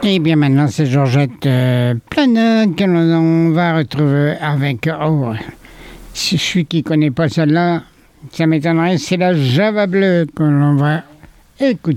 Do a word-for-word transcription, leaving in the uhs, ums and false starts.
Et bien maintenant, c'est Georgette euh, Plana que l'on va retrouver avec... Oh, celui qui ne connaît pas celle-là, ça m'étonnerait, c'est la Java Bleue que l'on va écouter.